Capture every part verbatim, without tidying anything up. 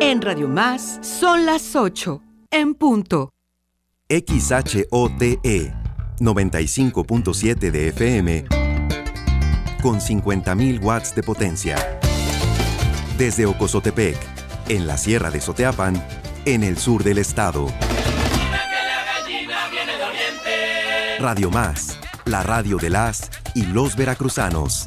En Radio Más son las ocho, en punto. X H O T E, noventa y cinco punto siete de F M, con cincuenta mil watts de potencia. Desde Ocozotepec, en la Sierra de Soteapan, en el sur del estado. Radio Más, la radio de las y los veracruzanos.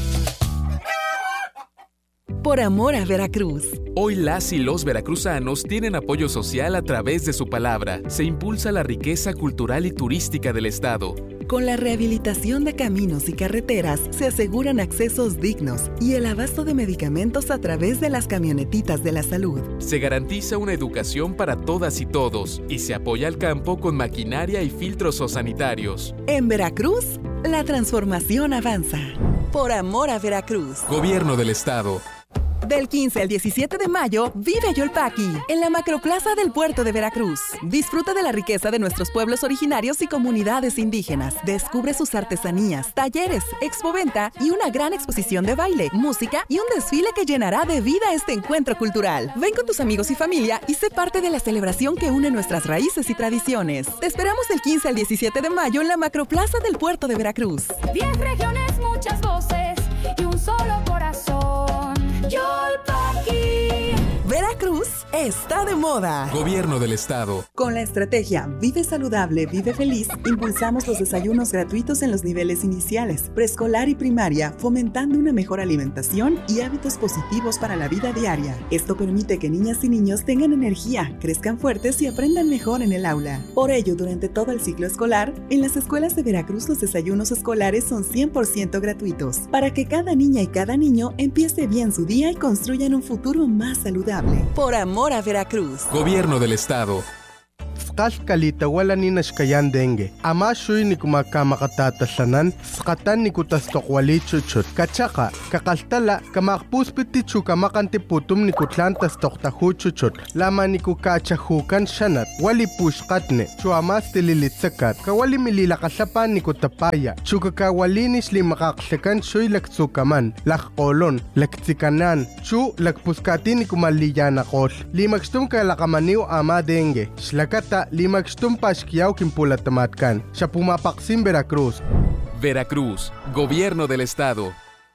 Por amor a Veracruz. Hoy las y los veracruzanos tienen apoyo social a través de su palabra. Se impulsa la riqueza cultural y turística del estado. Con la rehabilitación de caminos y carreteras se aseguran accesos dignos y el abasto de medicamentos a través de las camionetitas de la salud. Se garantiza una educación para todas y todos y se apoya al campo con maquinaria y filtros sanitarios. En Veracruz, la transformación avanza. Por amor a Veracruz. Gobierno del estado. Del quince al diecisiete de mayo, vive Yolpaqui, en la Macroplaza del Puerto de Veracruz. Disfruta de la riqueza de nuestros pueblos originarios y comunidades indígenas. Descubre sus artesanías, talleres, expoventa y una gran exposición de baile, música y un desfile que llenará de vida este encuentro cultural. Ven con tus amigos y familia y sé parte de la celebración que une nuestras raíces y tradiciones. Te esperamos del quince al diecisiete de mayo en la Macroplaza del Puerto de Veracruz. Diez regiones, muchas voces y un solo corazón. Yolpaqui. Veracruz está de moda. Gobierno del estado. Con la estrategia Vive Saludable, Vive Feliz, impulsamos los desayunos gratuitos en los niveles iniciales, preescolar y primaria, fomentando una mejor alimentación y hábitos positivos para la vida diaria. Esto permite que niñas y niños tengan energía, crezcan fuertes y aprendan mejor en el aula. Por ello, durante todo el ciclo escolar, en las escuelas de Veracruz los desayunos escolares son cien por ciento gratuitos, para que cada niña y cada niño empiece bien su día y construyan un futuro más saludable. Por amor a Veracruz. Gobierno del estado. Kalita wala ni nashkayan dengue. Ama shuy ni kumakamatatatasanan, skatan ni kutastokwali chuchut. Kachaka, kakaltala, kamakpuspiti chukamakanti putum ni kutlantas toktahu chuchut. Lama ni kukachahukan shanat, wali pushkatne, chuamas tililitsakat, kawali mililakasapan ni kutapaya, chukakawalinis li makaksekan shuy laktsukaman, lakkolon, laktsikanan, chu lakpuskati ni kumaliyanakol. Limakstum kalakamaniw ama dengue. Shlakata Limaxtum Pashkiao Kimpulatamatkan, Chapumapaksim, Veracruz. Veracruz, Gobierno del estado.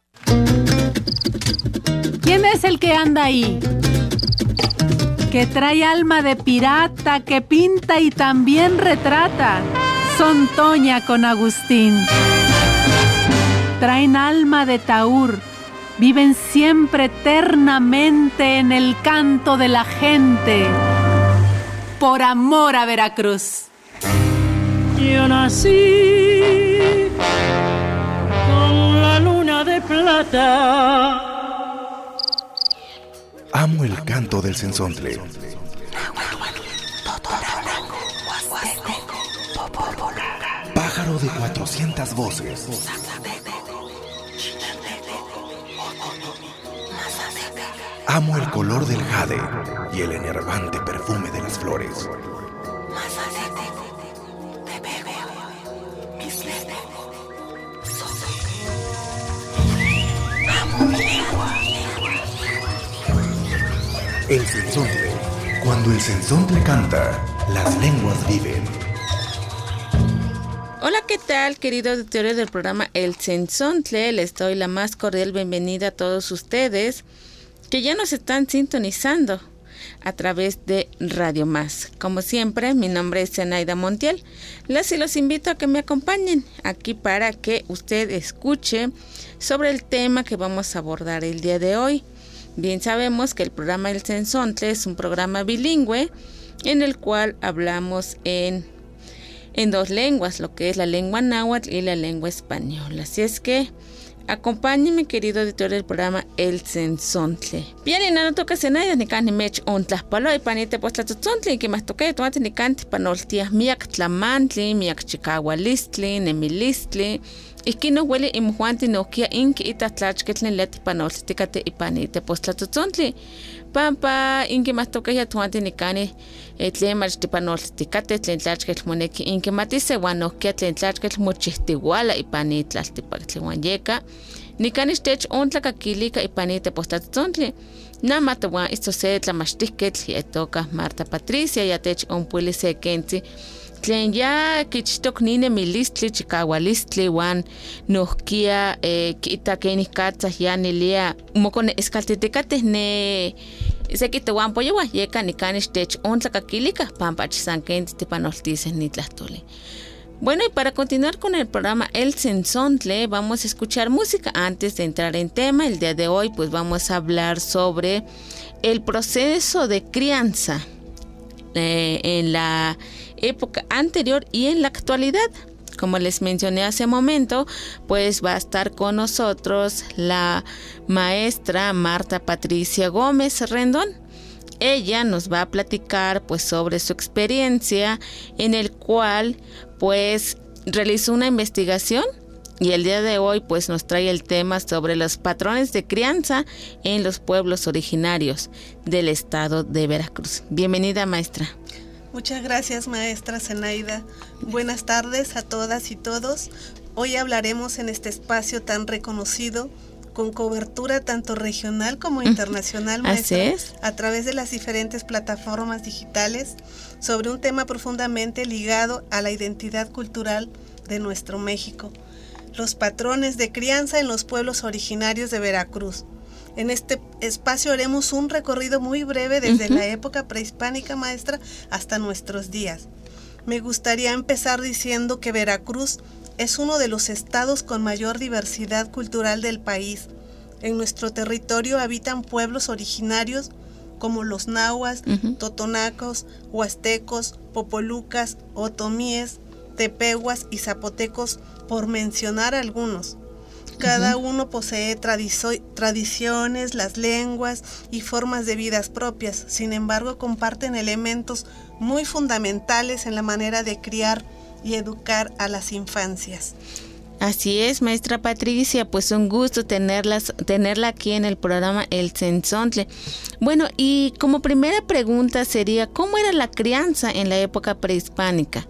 ¿Quién es el que anda ahí? Que trae alma de pirata, que pinta y también retrata. Son Toña con Agustín. Traen alma de taur. Viven siempre eternamente en el canto de la gente. Por amor a Veracruz. Yo nací con la luna de plata. Amo el canto del cenzontle. Pájaro de cuatrocientas voces. Amo el color del jade y el enervante perfume de las flores. El cenzontle. Cuando el cenzontle canta, las lenguas viven. Hola, ¿qué tal, queridos auditores del programa El Cenzontle? Les doy la más cordial bienvenida a todos ustedes que ya nos están sintonizando a través de Radio Más. Como siempre, mi nombre es Zenaida Montiel. Las y los invito a que me acompañen aquí para que usted escuche sobre el tema que vamos a abordar el día de hoy. Bien sabemos que el programa El Cenzontle es un programa bilingüe en el cual hablamos en, en dos lenguas, lo que es la lengua náhuatl y la lengua española. Así es que acompáñenme, querido editor del programa El Cenzontle. Bien, y no toca Zenaida ni can ni mech on tlaspalo y panite pues la tzontli que más toque tomate ni canti panoltia miak tlamantli, miak chikawalistli, nemilistli. Ikino huele imjuanti nokia inki itatlachketli leti panoltikate y panite pues la tzontli. Pampa inki más toque ya tuanti ni cani tlen machtipanoltikate tlen tlachketl moneki inki matise wan nokia tlen tlachketl mochihtiwala y panitlaltipakli wan yeka Nikanistech ontlakakilika ipanita postatzontli. Namatawan esto se tlamachtiketl etoka Marta Patricia yatech onpuili se kentzi. Tlen ya kichtok nine milistli chikawalistli wan nohkia eh, kita kenih katzah ya nilia mokone eskaltitikateh ne sekitewan poyewa yeka nikanistech ontlakakilika pampach san kentzi tipanoltiseh nitlahtoli. Bueno, y para continuar con el programa El Tzentzontle, vamos a escuchar música. Antes de entrar en tema, el día de hoy, pues vamos a hablar sobre el proceso de crianza eh, en la época anterior y en la actualidad. Como les mencioné hace un momento, pues va a estar con nosotros la maestra Marta Patricia Gómez Rendón. Ella nos va a platicar pues sobre su experiencia en el cual pues realizó una investigación y el día de hoy pues nos trae el tema sobre los patrones de crianza en los pueblos originarios del estado de Veracruz. Bienvenida, maestra. Muchas gracias, maestra Zenaida. Buenas tardes a todas y todos. Hoy hablaremos en este espacio tan reconocido, con cobertura tanto regional como internacional, maestra, Así es. a través de las diferentes plataformas digitales, sobre un tema profundamente ligado a la identidad cultural de nuestro México, los patrones de crianza en los pueblos originarios de Veracruz. En este espacio haremos un recorrido muy breve desde uh-huh. la época prehispánica, maestra, hasta nuestros días. Me gustaría empezar diciendo que Veracruz es uno de los estados con mayor diversidad cultural del país. En nuestro territorio habitan pueblos originarios como los nahuas, uh-huh. totonacos, huastecos, popolucas, otomíes, tepehuas y zapotecos, por mencionar algunos. Cada uh-huh. uno posee tradizo- tradiciones, las lenguas y formas de vidas propias. Sin embargo, comparten elementos muy fundamentales en la manera de criar y educar a las infancias. Así es, maestra Patricia, pues un gusto tenerlas, tenerla aquí en el programa El Tzentzontle. Bueno, y como primera pregunta sería, ¿cómo era la crianza en la época prehispánica?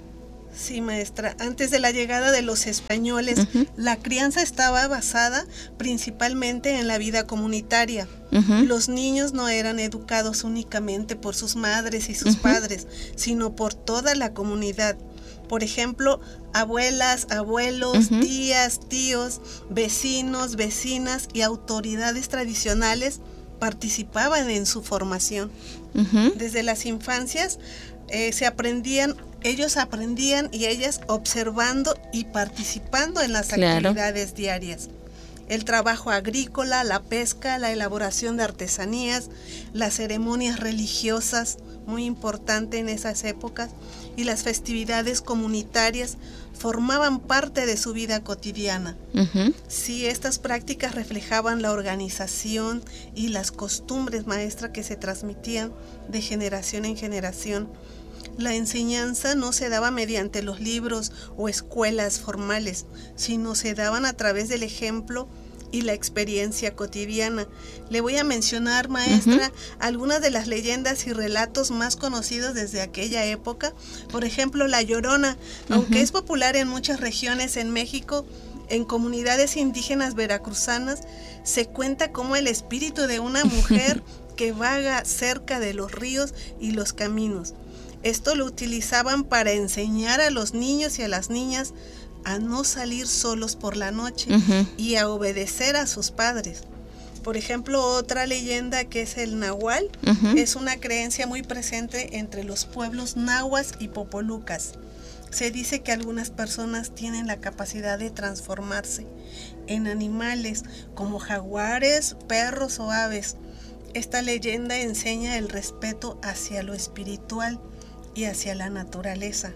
Sí, maestra. Antes de la llegada de los españoles, uh-huh. la crianza estaba basada principalmente en la vida comunitaria. Uh-huh. Los niños no eran educados únicamente por sus madres y sus uh-huh. padres, sino por toda la comunidad. Por ejemplo, abuelas, abuelos, uh-huh. tías, tíos, vecinos, vecinas y autoridades tradicionales participaban en su formación. Uh-huh. Desde las infancias eh, se aprendían, ellos aprendían y ellas observando y participando en las claro. actividades diarias. El trabajo agrícola, la pesca, la elaboración de artesanías, las ceremonias religiosas, muy importante en esas épocas, y las festividades comunitarias formaban parte de su vida cotidiana. Uh-huh. Sí, estas prácticas reflejaban la organización y las costumbres, maestra, que se transmitían de generación en generación. La enseñanza no se daba mediante los libros o escuelas formales, sino se daban a través del ejemplo y la experiencia cotidiana. Le voy a mencionar, maestra, uh-huh. algunas de las leyendas y relatos más conocidos desde aquella época. Por ejemplo, La Llorona, uh-huh. aunque es popular en muchas regiones en México, en comunidades indígenas veracruzanas, se cuenta como el espíritu de una mujer que vaga cerca de los ríos y los caminos. Esto lo utilizaban para enseñar a los niños y a las niñas a no salir solos por la noche uh-huh. y a obedecer a sus padres. Por ejemplo, otra leyenda que es el Nahual, uh-huh. es una creencia muy presente entre los pueblos nahuas y popolucas. Se dice que algunas personas tienen la capacidad de transformarse en animales como jaguares, perros o aves. Esta leyenda enseña el respeto hacia lo espiritual y hacia la naturaleza.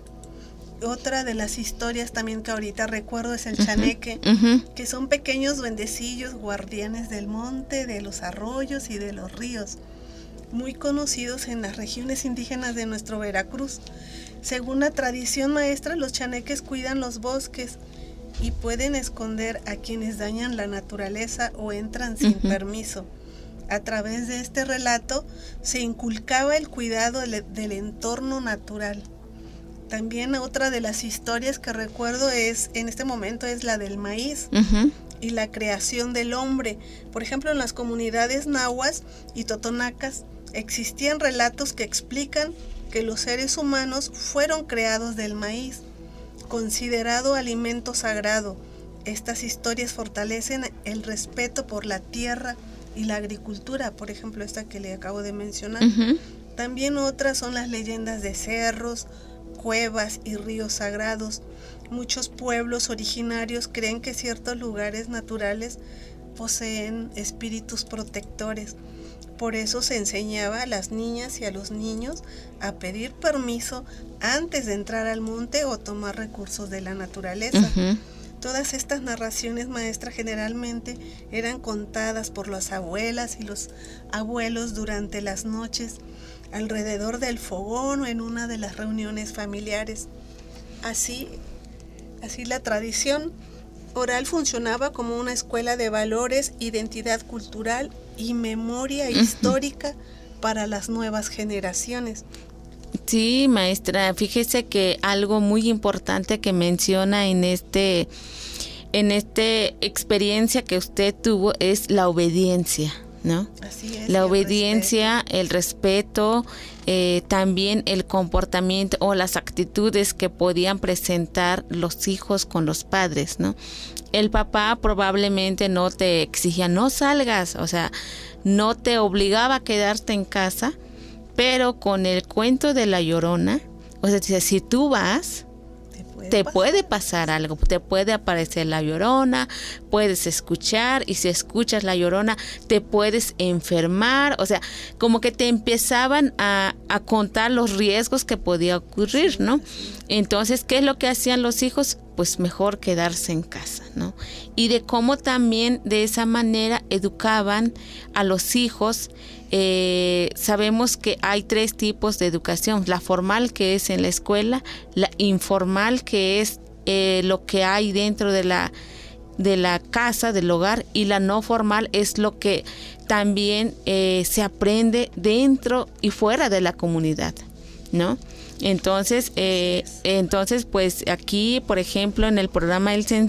Otra de las historias también que ahorita recuerdo es el uh-huh. chaneque, uh-huh. que son pequeños duendecillos guardianes del monte, de los arroyos y de los ríos, muy conocidos en las regiones indígenas de nuestro Veracruz. Según la tradición, maestra, los chaneques cuidan los bosques y pueden esconder a quienes dañan la naturaleza o entran sin uh-huh. permiso. A través de este relato se inculcaba el cuidado del, del entorno natural. También otra de las historias que recuerdo es, en este momento, es la del maíz. Uh-huh. y la creación del hombre. Por ejemplo, en las comunidades nahuas y totonacas existían relatos que explican que los seres humanos fueron creados del maíz, considerado alimento sagrado. Estas historias fortalecen el respeto por la tierra y la agricultura, por ejemplo, esta que le acabo de mencionar. Uh-huh. También otras son las leyendas de cerros, cuevas y ríos sagrados. Muchos pueblos originarios creen que ciertos lugares naturales poseen espíritus protectores. Por eso se enseñaba a las niñas y a los niños a pedir permiso antes de entrar al monte o tomar recursos de la naturaleza. Uh-huh. Todas estas narraciones, maestra, generalmente eran contadas por las abuelas y los abuelos durante las noches, alrededor del fogón o en una de las reuniones familiares. Así, así la tradición oral funcionaba como una escuela de valores, identidad cultural y memoria uh-huh. histórica para las nuevas generaciones. Sí, maestra, fíjese que algo muy importante que menciona en este en esta experiencia que usted tuvo es la obediencia, ¿no? Así es. La obediencia, respeto. el respeto, eh, también el comportamiento o las actitudes que podían presentar los hijos con los padres, ¿no? El papá probablemente no te exigía, no salgas, o sea, no te obligaba a quedarte en casa, pero con el cuento de la Llorona, o sea, si tú vas, te puede, te pasar. puede pasar algo, te puede aparecer la Llorona, puedes escuchar, y si escuchas la Llorona, te puedes enfermar, o sea, como que te empezaban a, a contar los riesgos que podía ocurrir, ¿no? Entonces, ¿qué es lo que hacían los hijos? Pues mejor quedarse en casa, ¿no? Y de cómo también de esa manera educaban a los hijos. Eh, sabemos que hay tres tipos de educación: la formal, que es en la escuela; la informal, que es eh, lo que hay dentro de la de la casa, del hogar; y la no formal es lo que también eh, se aprende dentro y fuera de la comunidad, ¿no? Entonces, eh, entonces, pues aquí, por ejemplo, en el programa El